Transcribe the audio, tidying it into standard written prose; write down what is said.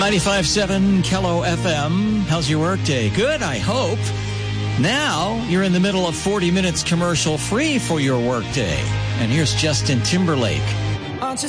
95.7 Kello FM. How's your workday? Good, I hope. Now you're in the middle of 40 minutes commercial free for your workday. And here's Justin Timberlake. Aren't you